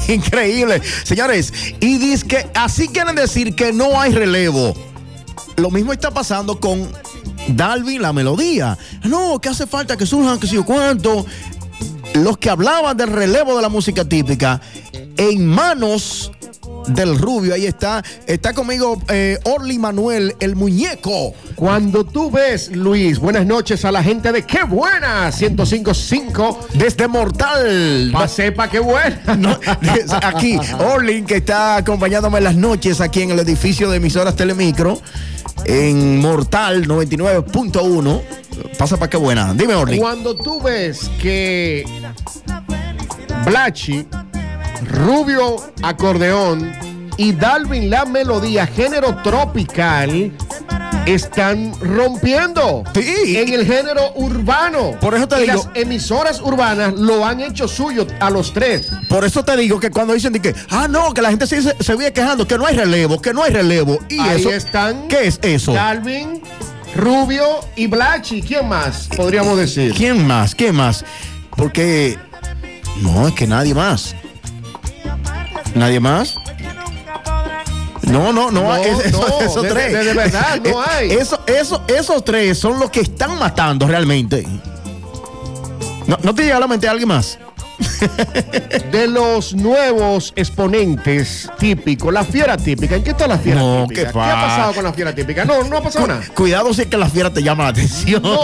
Increíble. Señores, y dice que así quieren decir que no hay relevo. Lo mismo está pasando con Dalvin La Melodía. No, que hace falta que surjan, que sé yo cuánto. Los que hablaban del relevo de la música típica, en manos del Rubio, ahí está conmigo Orly Manuel, el muñeco. Cuando tú ves, Luis, buenas noches a la gente de Qué Buena, 105.5 desde Mortal. Sepa Qué Buena. No, aquí, Orly, que está acompañándome en las noches aquí en el edificio de emisoras Telemicro, en Mortal 99.1. Pasa para Qué Buena. Dime, Orly. Cuando tú ves que Blachi, Rubio acordeón y Dalvin La Melodía, género tropical, están rompiendo en el género urbano. Por eso te digo, las emisoras urbanas lo han hecho suyo a los tres. Por eso te digo que cuando dicen que no, que la gente se viene quejando, que no hay relevo. Y ahí eso, están. ¿qué es eso? Dalvin, Rubio y Blachi. ¿Quién más podríamos decir? ¿Quién más? Porque no, es que nadie más. ¿Nadie más? No, esos tres. De verdad, no hay. Esos tres son los que están matando realmente. ¿No te llega a la mente alguien más? De los nuevos exponentes típicos, la fiera típica. ¿En qué está la fiera típica? ¿Qué ha pasado con la fiera típica? No ha pasado nada. Cuidado si es que la fiera te llama la atención. No.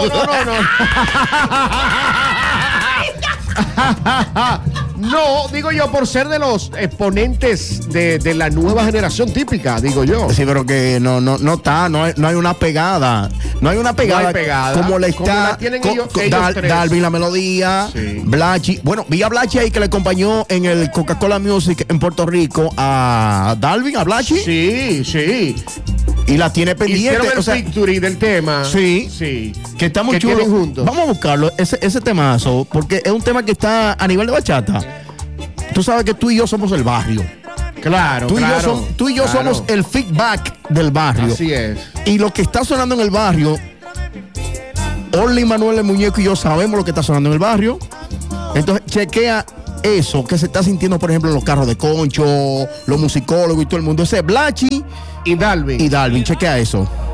No, digo yo, por ser de los exponentes de la nueva generación típica, digo yo. Sí, pero que no hay una pegada. No hay una pegada, como la tienen ellos tres. Dalvin La Melodía, sí. Blachi. Bueno, vi a Blachi ahí que le acompañó en el Coca-Cola Music en Puerto Rico a Dalvin, a Blachi. Sí. Y la tiene pendiente. Hicieron el victory del tema. Sí. Que está muy chulo. Juntos. Vamos a buscarlo, ese temazo, porque es un tema que está a nivel de bachata. Tú sabes que tú y yo somos el barrio. Claro. Tú y yo somos el feedback del barrio. Así es. Y lo que está sonando en el barrio, Orly Manuel, el muñeco y yo sabemos lo que está sonando en el barrio. Entonces, chequea eso que se está sintiendo, por ejemplo, en los carros de Concho, los musicólogos y todo el mundo. Ese es Blachi y Dalvin. Chequea eso.